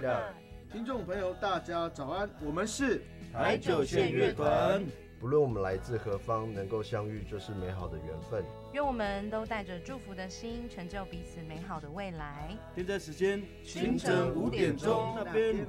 乐。 听众朋友，大家早安，我们是台九线乐团。 不论我们来自何方，能够相遇就是美好的缘分。 愿我们都带着祝福的心，成就彼此美好的未来。 现在时间清晨5点钟那边。